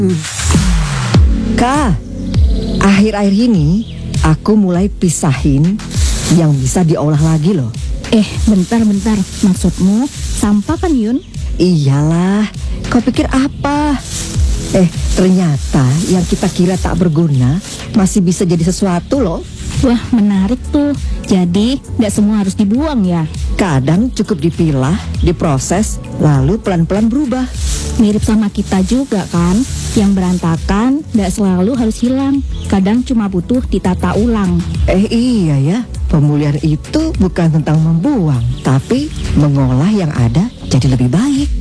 Kak, akhir-akhir ini aku mulai pisahin yang bisa diolah lagi loh. Bentar. Maksudmu sampah kan, Yun? Iyalah, kau pikir apa? Ternyata yang kita kira tak berguna masih bisa jadi sesuatu loh. Wah, menarik tuh. Jadi, nggak semua harus dibuang ya? Kadang cukup dipilah, diproses, lalu pelan-pelan berubah. Mirip sama kita juga kan? Yang berantakan nggak selalu harus hilang. Kadang cuma butuh ditata ulang. Iya ya, pemulihan itu bukan tentang membuang, tapi mengolah yang ada jadi lebih baik.